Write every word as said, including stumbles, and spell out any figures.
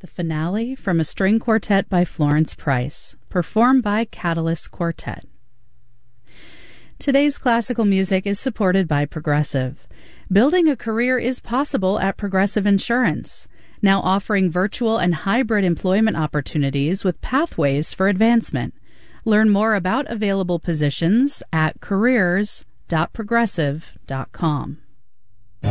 the finale from a string quartet by Florence Price, performed by Catalyst Quartet. Today's classical music is supported by Progressive. Building a career is possible at Progressive Insurance, now offering virtual and hybrid employment opportunities with pathways for advancement. Learn more about available positions at careers dot progressive dot com.